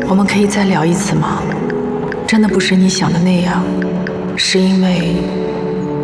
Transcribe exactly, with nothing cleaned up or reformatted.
我们可以再聊一次吗？真的不是你想的那样，是因为